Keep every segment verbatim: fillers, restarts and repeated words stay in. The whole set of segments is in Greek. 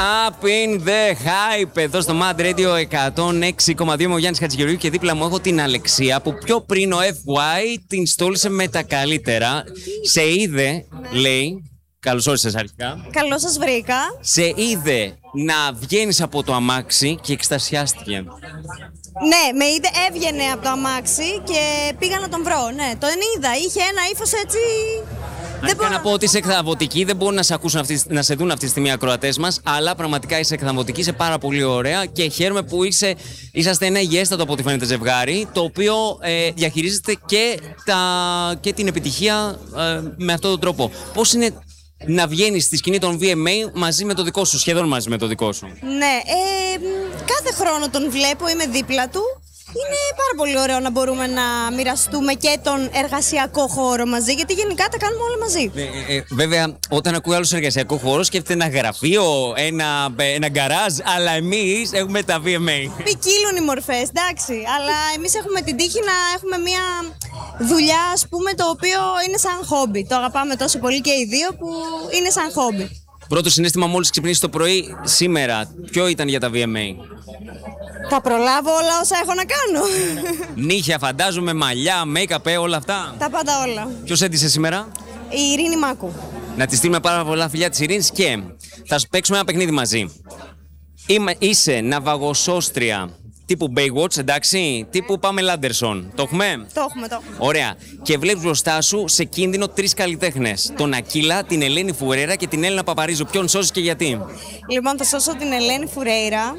Up in the Hype εδώ στο Mad Radio εκατόν έξι κόμμα δύο. Είμαι ο Γιάννης Χατζηγεωργίου και δίπλα μου έχω την Αλεξία που πιο πριν ο εφ γουάι την στόλισε με τα καλύτερα. Σε είδε, λέει. Καλώς όρισες αρχικά. Καλώς σας βρήκα. Σε είδε να βγαίνεις από το αμάξι και εκστασιάστηκε. Ναι, με είδε, έβγαινε από το αμάξι και πήγα να τον βρω. Ναι, τον είδα. Είχε ένα ύφος έτσι. Δεν μπορώ να πω ότι είσαι εκθαμβωτική, δεν μπορούν να σε, ακούσουν αυτή, να σε δουν αυτή τη στιγμή οι ακροατές μας, αλλά πραγματικά είσαι εκθαμβωτική, είσαι πάρα πολύ ωραία και χαίρομαι που είσαι, είσαστε ένα υγιέστατο από ό,τι φαίνεται ζευγάρι, το οποίο ε, διαχειρίζεται και, τα, και την επιτυχία ε, με αυτόν τον τρόπο. Πώς είναι να βγαίνεις στη σκηνή των βι εμ έι μαζί με το δικό σου, σχεδόν μαζί με το δικό σου? Ναι, ε, κάθε χρόνο τον βλέπω, είμαι δίπλα του. Είναι πάρα πολύ ωραίο να μπορούμε να μοιραστούμε και τον εργασιακό χώρο μαζί, γιατί γενικά τα κάνουμε όλα μαζί. Ε, ε, βέβαια, όταν ακούει άλλος εργασιακό χώρο, σκέφτεται ένα γραφείο, ένα, ένα γκαράζ, αλλά εμείς έχουμε τα βι εμ έι. Ποικίλουν οι μορφές, εντάξει, αλλά εμείς έχουμε την τύχη να έχουμε μια δουλειά, ας πούμε, το οποίο είναι σαν χόμπι. Το αγαπάμε τόσο πολύ και οι δύο που είναι σαν χόμπι. Πρώτο συναίσθημα μόλις ξυπνήσεις το πρωί σήμερα, ποιο ήταν για τα βι εμ έι? Θα προλάβω όλα όσα έχω να κάνω. Νύχια, φαντάζομαι, μαλλιά, make-up, όλα αυτά. Τα πάντα όλα. Ποιος έντυσε σήμερα? Η Ειρήνη Μάκου. Να τη στείλουμε πάρα πολλά φιλιά της Ειρήνης και θα σου παίξουμε ένα παιχνίδι μαζί. Είμαι, είσαι ναυαγοσώστρια τύπου Baywatch, εντάξει, τύπου Πάμελα Άντερσον. Το έχουμε? Το έχουμε, το έχουμε. Ωραία. Και βλέπεις μπροστά σου σε κίνδυνο τρεις καλλιτέχνες. Τον Ακύλα, την Ελένη Φουρέιρα και την Έλληνα Παπαρίζου. Ποιον σώσεις και γιατί? Λοιπόν, θα σώσω την Ελένη Φουρέιρα.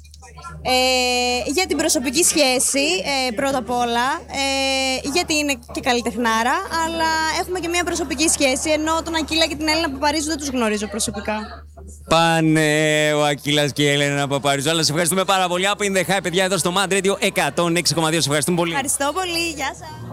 Ε, για την προσωπική σχέση, ε, πρώτα απ' όλα, ε, γιατί είναι και καλλιτεχνάρα, αλλά έχουμε και μια προσωπική σχέση, ενώ τον Ακύλα και την Έλληνα Παπαρίζου δεν τους γνωρίζω προσωπικά. Πάνε ο Ακύλας και η Έλληνα Παπαρίζου. Αλλά σε ευχαριστούμε πάρα πολύ. Up in the Hype, παιδιά, εδώ στο Mad Radio εκατόν έξι κόμμα δύο. Σε ευχαριστούμε πολύ. Ευχαριστώ πολύ, γεια σας.